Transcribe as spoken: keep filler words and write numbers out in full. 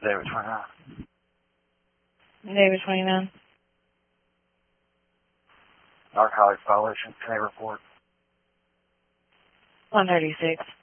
David twenty-nine. David twenty-nine. Narcotics violation, can I report? one thirty-six.